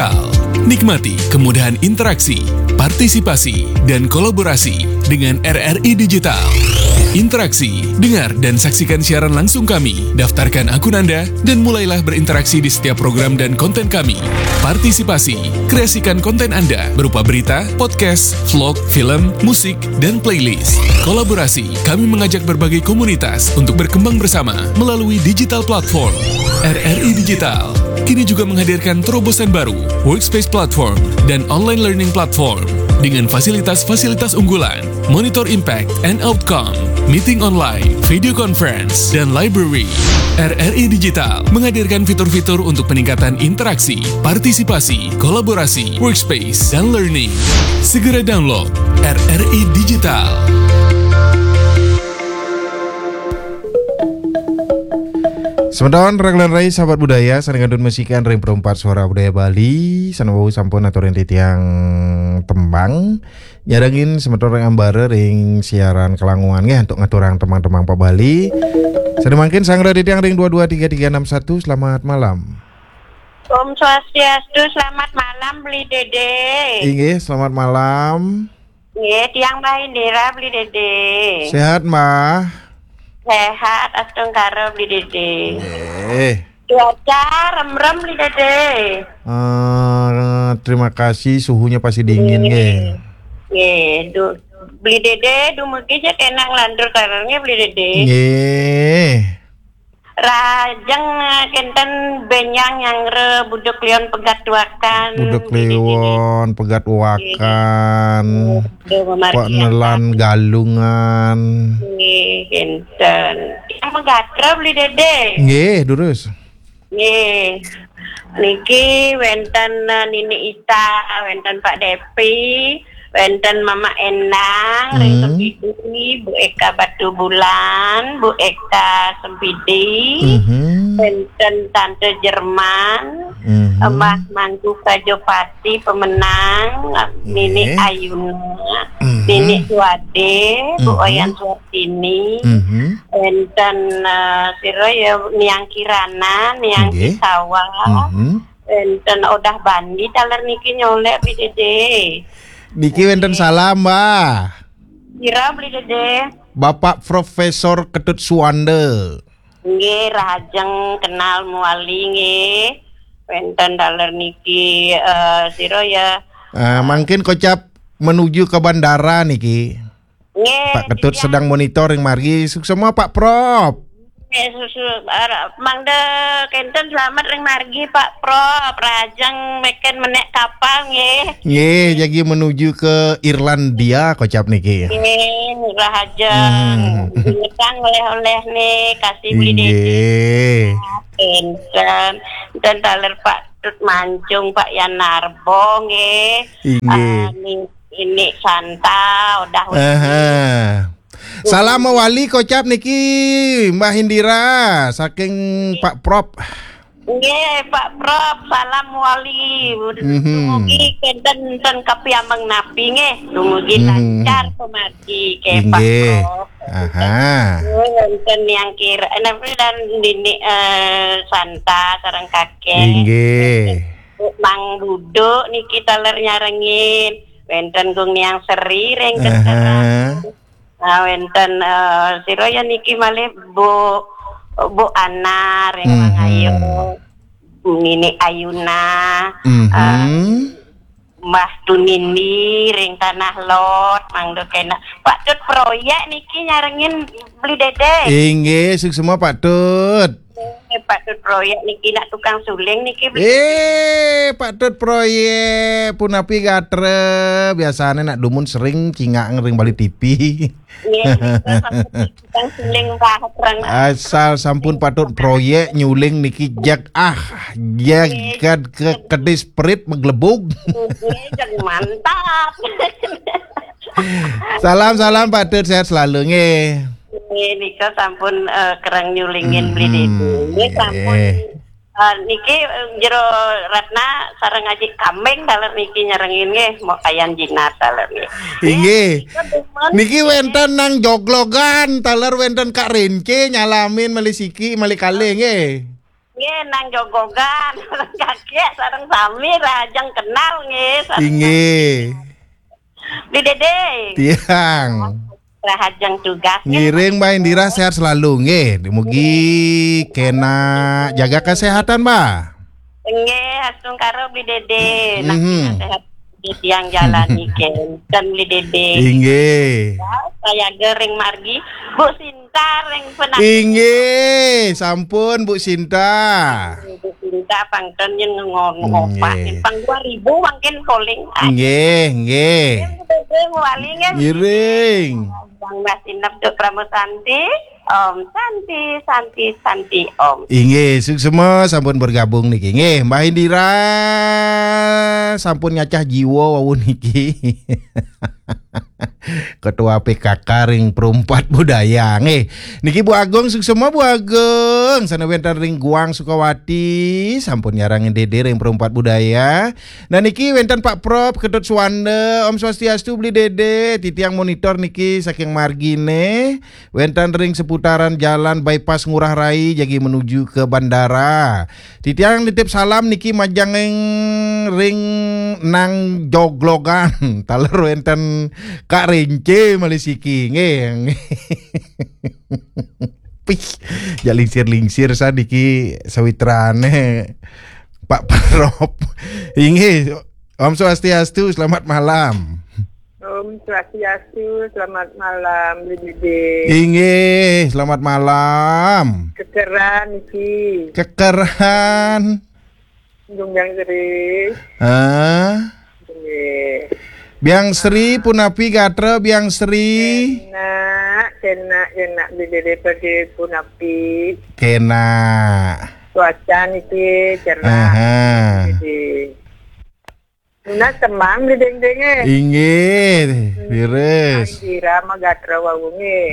Digital. Nikmati kemudahan interaksi, partisipasi, dan kolaborasi dengan RRI Digital. Interaksi, dengar dan saksikan siaran langsung kami, daftarkan akun Anda, dan mulailah berinteraksi di setiap program dan konten kami. Partisipasi, kreasikan konten Anda berupa berita, podcast, vlog, film, musik, dan playlist. Kolaborasi, kami mengajak berbagai komunitas untuk berkembang bersama melalui digital platform. RRI Digital kini juga menghadirkan terobosan baru, workspace platform, dan online learning platform dengan fasilitas-fasilitas unggulan, monitor impact and outcome, meeting online, video conference, dan library. RRI Digital menghadirkan fitur-fitur untuk peningkatan interaksi, partisipasi, kolaborasi, workspace, dan learning. Segera download RRI Digital. Semeton raglan rai sahabat budaya sanengadun musikan ring perempat suara budaya Bali sanawau sampun aturan titiang tembang nyarangin semeton ring ambare ring siaran kelanguan ya untuk ngaturang teman-teman Pak Bali. Sedemangkin sang titiang ring 223361 selamat malam. Om Swastiastu, selamat malam Beli Dede. Inggih, selamat malam. Nggih, tiang Mbah Indira Beli Dede. Sehat, Mbah? Sehat, astung karo Beli Dede. Cuaca rem-rem Beli Dede. Terima kasih, suhunya pasti dingin nggih. Nggih, Beli Dede dumugi cek enak landur karangnya Beli Dede. Nggih. Rajeng kenten benyang yang re buduk lion pegat wakan. Buduk liwon pegat wakan. Pak nelan galungan. Nggih, kenten. Yang megatra Beli Dede. Nggih, durus. Nggih. Niki wenten Nini Ita, wenten Pak Depi, wenten Mama Endang, Sempidi, Bu Eka Batu Bulan, Bu Eka Sempidi, wenten Tante Jerman, Mbah Mantu Kajopati pemenang, Nini Ayuna, Nini Suade, Bu Oyan Suartini, wenten sira ya Niang Kirana, Niang Kisawa, wenten Odah Bandi taler niki nyolek Beli Dede. Niki wenten salam, Mbah. Kira Beli Dede. Bapak Profesor Ketut Suwande. Nggih, rajeng kenal muali nggih. Wenten daler niki sira ya. Mungkin kocap menuju ke bandara niki. Nggih. Pak Ketut sedang monitoring margi semua Pak Prof. Susu mangde kenten selamat ring margi Pak Prof. Rajeng meken menek kapal nggih. Nggih, jadi menuju ke Irlandia kocap niki. Nggih, rajeng. Kang oleh-oleh nih kasih Beli Dede. Nggih. Kenten dan daler Pak Tut Mancung, Pak Yanarbo nggih. Ini Santa udah. Salam mewali kocap niki Mbah Indira saking Pak Prof. Nggih, Pak Prof, salam wali. Dumugi kenten kapiameng napi nggih. Dumugi lancar pemati ke Pak Prof. Wonten yang kira dan Dini Santa sareng kakek. Nggih. Mang duduk niki taler nyarengin. Wenten gung niang seri ring wenten sira ya niki malih Bu Ana ring mangayo Nini Ayuna Mbah Tunini ring Tanah Lot mangdo kena Pak Tut proyek niki nyarengin Beli Dede. Nggih, suk semua Pak Tut. Pak Tut proyek niki nak tukang suling niki. Pak Tut proyek punapi gatre biasane nak dumun sering cingak ngering Bali TV. Tukang suling terang. Asal sampun Pak Tut proyek nyuling niki jak jagat ke kedis perit meglebug. Mantap. Salam Pak Tut, sehat selalu nggih. Nika sampun kerang nyulingin Beli Dede. Nggih sampun niki jero Ratna sareng ngaji kambing daler niki nyerengin nggih mau ayan jinak daler nggih. Nggih. Niki wenten nang joglogan taler wenten Kak Rince nyalamin melisiki melikale nggih. Nggih nang jogogan kakek sareng sami rajang kenal nggih. Inggih. Beli Dede. Tiang. Rahajang tugas. Ngiring Mbak Indira sehat selalu nggih. Mugi kena jaga kesehatan, Mbak. Nggih, asung karo Beli Dede. Nah, Mhm. sehat di tiang jalan iki. Dan Beli Dede. Inggih. Saya gering margi Bu Sinta ring penang. Inggih, sampun Bu Sinta. Bu Sinta pangton yen ngopak. Pang 2000 mungkin calling. Nggih, nggih. Dede wali nggih. Ngiring. Bang Mbak Sinap Duk Pramusanti. Om Santi Om. Inggih, semua sampun bergabung niki. Nggih, Mbak Indira sampun nyacah jiwa wau niki. Ketua PKK ring perumpat budaya nggih. Niki Bu Agong semua Bu Agong sana wentan ring Guang Sukawati sampun nyarangin Dede ring perumpat budaya. Nah niki wentan Pak Prop Ketut Suwande Om Swastiastu Beli Dede titiang monitor niki saking margine wentan ring seputaran jalan bypass Ngurah Rai jagi menuju ke bandara. Titiang nitip salam niki majangeng ring nang joglogan taler wenten Kak Rence Malisiki nggih. Pih, ya lingsir sadiki sawitrane Pak Prop. Inggih, Om Swastiastu, selamat malam. Om Swastiastu, selamat malam Dede. Inggih, selamat malam. Kekeran iki. Kekeran. Jumbyang Sri. Biang Sri Punapi Gatra Biang Sri. Kena Dede pergi Punapi. Kena. Cuaca niki cerah. Dede. Nuna temang di deng-denge. Inggih, virus. Indira magatra wawunge.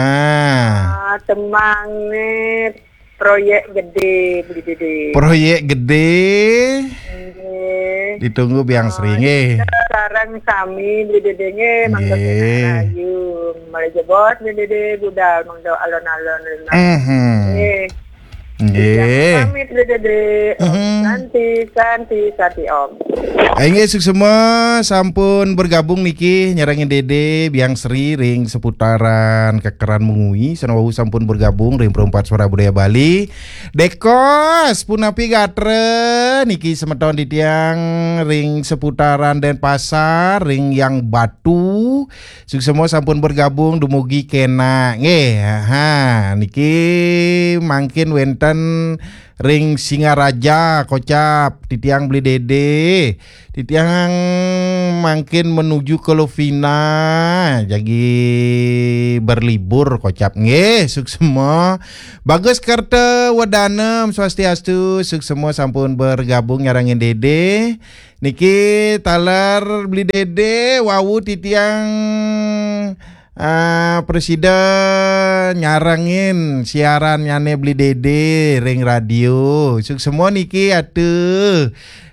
Temang nih proyek gede Beli Dede. Proyek gede. Ditunggu Biang Sri nggih. Sekarang sami Beli Dede nge mangga ayu. Mari jebot Beli Dede budal mangga alon-alon. Nggih. Nggih. Pamit Beli Dede. Santi Om. Inggih semua sampun bergabung niki nyerangin Dede Biang Sri ring seputaran Kekeran Mengui Sanawawu sampun bergabung ring perumpat suara budaya Bali. Dekos Punapi Gatre niki semeton di tiang ring seputaran Denpasar ring yang Batu. Semua sampun bergabung dumugi kena nggih. Niki mangkin wenten ring Singaraja kocap titiang Beli Dede titiang mangkin menuju ke Lovina jagi berlibur kocap nggih suksemo bagus kerte wadanem Swastiastu suksemo sampun bergabung nyarangin Dede niki taler Beli Dede wawu titiang Presiden nyarangin siaran nyane Beli Dede ring radio. Semua niki atuh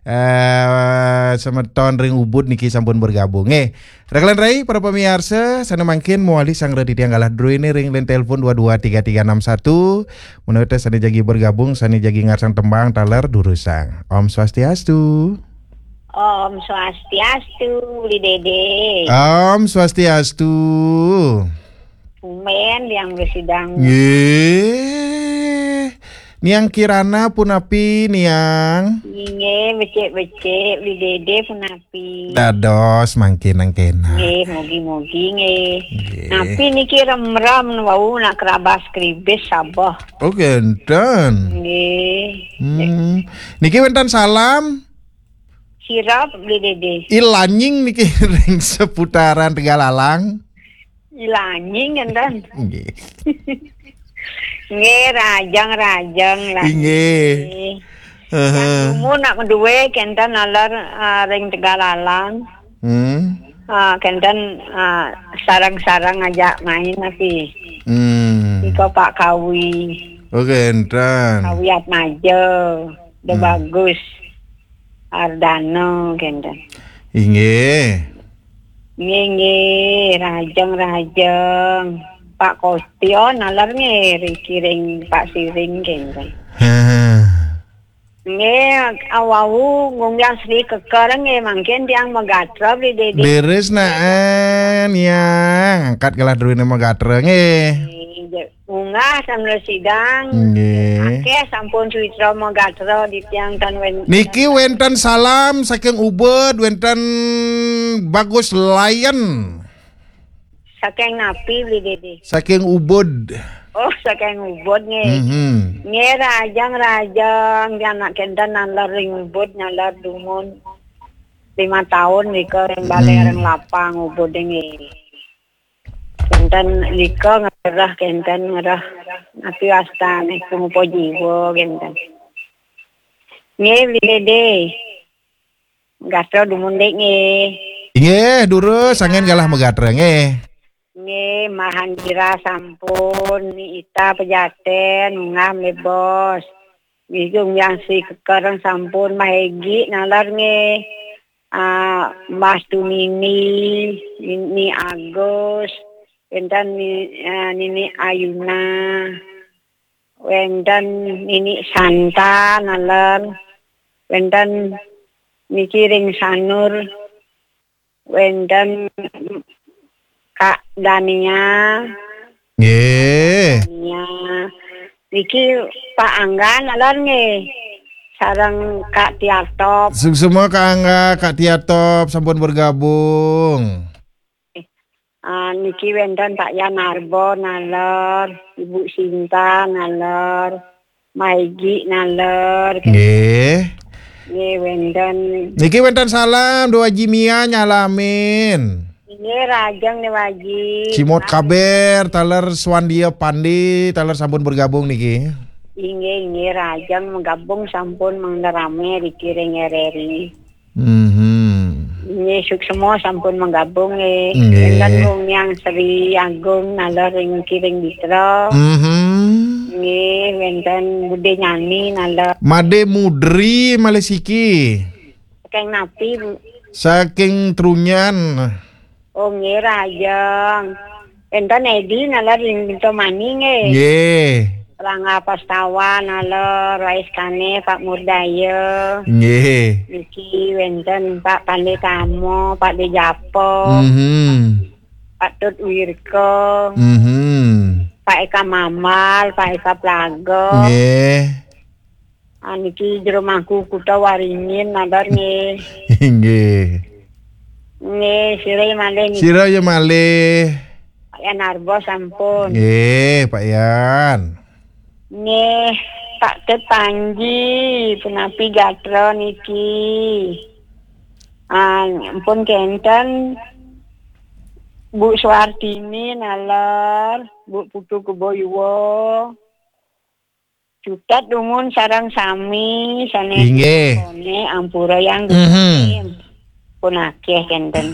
semeton ring Ubud niki sampun bergabung. Reglan Rai para pemirsa sana mangkin muali sang redi tiang galah dru ini ring len telepon 223361. Menurut sana jagi bergabung sana jagi ngarsang tembang taler durusang. Om Swastiastu. Om Swastiastu Beli Dede. Om Swastiastu. Umen yang bersidang. Nggih. Niang Kirana Punapi niang. Nggih, becek-becek Beli Dede Punapi. Dados mangkin nang kena. Nggih, mogi-mogi nggih. Napi niki rem-rem wau nak kerabas kribes sabah. Oh genten. Nggih. Niki wentan salam. Sirap Beli Dede. Ilanying niki ring seputaran Tegalalang. Ilanying enten. Nggih. Nggih, rajang lah. Nggih. Mu nak menduwe kenten alar ring Tegalalang. Kenten sarang-sarang ajak main tapi. Iko Pak Kawi. Oh genten. Kawi Atmaja. Udah bagus. Ardano kenten. Inggih. Nggih, rajang. Pak Kostio nalar nge ring Pak Siring kenten. Nge awawu ngungyang Sri kekereng nge mangkin tiang magatra beli dede. Beres naan yang angkat gelah dulu nama gatre nge. Unggah sambil sidang. Nge. Ake sampun suitra magatra di tiang tan wen. Niki wenten salam saking Ubud, wenten bagus layan. Saking napi beli dede. Saking Ubud. Oh saking Ubud nge. Nge rajang anak kendan nalar ring Ubud nalar dumun 5 tahun nika ring balai ring lapang Ubud nge. Kendan nika ngerah napi astane kumupo jiwo kendan. Nge beli dede. Gastro dumun dek nge. Nge duru sangen galah megatre nge. Nge mahandira sampun ni ita pejaten ngah me bos. Bijung yang si kekereng sampun mahegi nalar nge. Mas Tumini, Nini Agus, wendan Nini Ayuna, wendan Nini Santa nalar, wendan Niki Ring Sanur, wendan Kak Dania. Nggih. Dania. Niki Pak Angga nalar nge. Sarang Kak Tiatop. Semua Kak Angga, Kak Tiatop sampun bergabung. Niki wendan Pak Yanarbo nalar, Ibu Sinta nalar, Maigi nalar. Nggih. Nggih wendan. Niki wenten salam doa Jimia nyalamin. Ini rajang nih Waji. Cimot kabar taler Swandia Pandi taler sampun bergabung niki. Ini rajang menggabung sampun mengerame dikiring RRI. Ini suk semua sampun menggabung dengan yang Sri Agung nalar ring kiring ditro. Ini wenten Bude Nyani nalar. Made Mudri Malesiki. Saking napi. Saking Trunyan. Oh nggih rajang. Enten Edi nalar ring Tomani nggih. Nggih. Rangga Pastawa nalar Rais Kane Pak Murdaya. Nggih. Niki wenten Pak Pande Kamo, Pak Dejapo. Pak Tut Wirko. Pak Eka Mamal, Pak Eka Plago. Nggih. Niki jero mangku Kutha Waringin nalar nggih. Nggih. Nggih, sira malih niki. Sira ya malih. Pak Yanarbo sampun. Nggih, Pak Yan. Nggih, Pak Tet Panji penapi gatra niki. Ampun kenten Bu Suartini nalar, Bu Putu Keboyuwo. Cutat dumun sarang sami sanes Nggih. ampura yang pun akeh kenten.